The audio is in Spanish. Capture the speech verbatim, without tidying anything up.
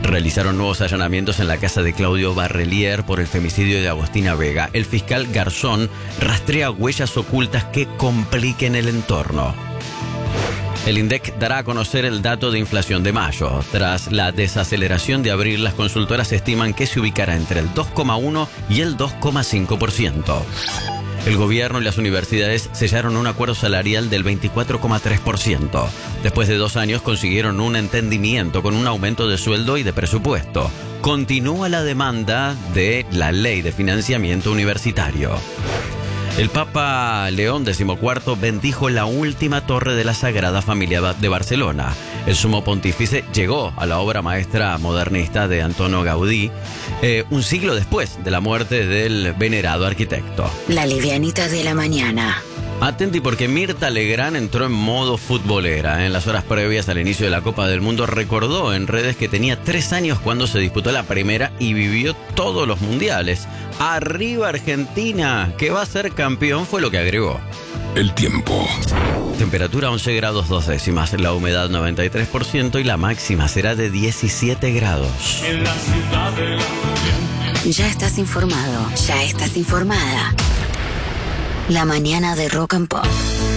realizaron nuevos allanamientos en la casa de Claudio Barrelier por el femicidio de Agostina Vega. El fiscal Garzón rastrea huellas ocultas que compliquen el entorno. El INDEC dará a conocer el dato de inflación de mayo. Tras la desaceleración de abril, las consultoras estiman que se ubicará entre el dos coma uno y el dos coma cinco por ciento. El gobierno y las universidades sellaron un acuerdo salarial del veinticuatro coma tres por ciento. Después de dos años consiguieron un entendimiento con un aumento de sueldo y de presupuesto. Continúa la demanda de la ley de financiamiento universitario. El Papa León decimocuarto bendijo la última torre de la Sagrada Familia de Barcelona. El sumo pontífice llegó a la obra maestra modernista de Antonio Gaudí, eh, un siglo después de la muerte del venerado arquitecto. La livianita de la mañana. Atenti porque Mirta Legrand entró en modo futbolera. En las horas previas al inicio de la Copa del Mundo recordó en redes que tenía tres años cuando se disputó la primera y vivió todos los mundiales. ¡Arriba Argentina! Que va a ser campeón, fue lo que agregó. El tiempo. Temperatura once grados dos décimas, la humedad noventa y tres por ciento y la máxima será de diecisiete grados. En la ciudad de la... Ya estás informado, ya estás informada. La mañana de Rock and Pop.